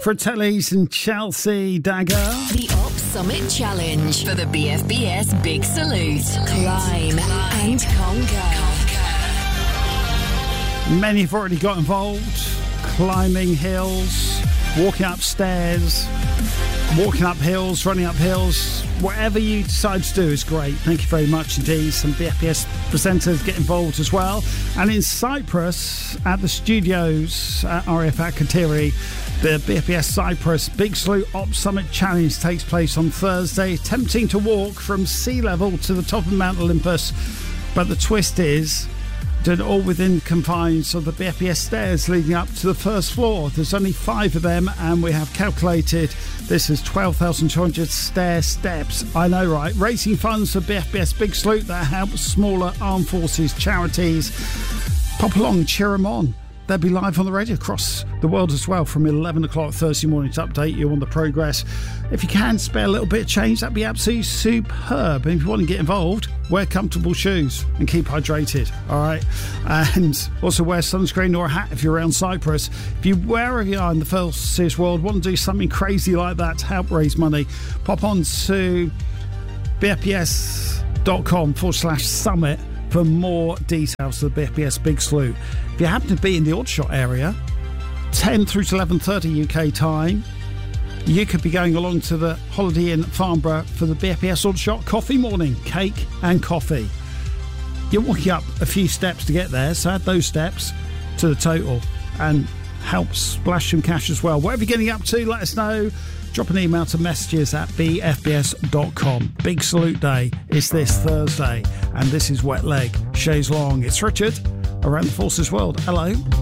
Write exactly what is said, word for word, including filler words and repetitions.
Fratellis and Chelsea Dagger. The Op Summit Challenge for the B F B S Big Salute. Climb and conquer. Many have already got involved. Climbing hills, walking upstairs, walking up hills, running up hills. Whatever you decide to do is great. Thank you very much indeed. Some B F B S presenters get involved as well. And in Cyprus, at the studios at R A F at Kateri, the B F B S Cyprus Big Salute Op Summit Challenge takes place on Thursday, attempting to walk from sea level to the top of Mount Olympus. But the twist is, doing it all within confines of the B F B S stairs leading up to the first floor. There's only five of them, and we have calculated this is twelve thousand two hundred stair steps. I know, right? Raising funds for B F B S Big Salute that helps smaller armed forces charities. Pop along, cheer them on. They'll be live on the radio across the world as well from eleven o'clock Thursday morning to update you on the progress. If you can spare a little bit of change, that'd be absolutely superb. And if you want to get involved, wear comfortable shoes and keep hydrated, all right? And also wear sunscreen or a hat if you're around Cyprus. If you, wherever you are in the first serious world, want to do something crazy like that to help raise money, pop on to bfbs.com forward slash summit for more details of the B F B S Big Salute. If you happen to be in the Aldershot area, ten through to eleven thirty U K time, you could be going along to the Holiday Inn Farnborough for the B F B S Aldershot Coffee Morning, cake and coffee. You're walking up a few steps to get there, so add those steps to the total and help splash some cash as well. Whatever you're getting up to, let us know. Drop an email to messages at b f b s dot com. Big Salute Day is this Thursday, and this is Wet Leg. Chaise Long. It's Richard, around the Forces World. Hello.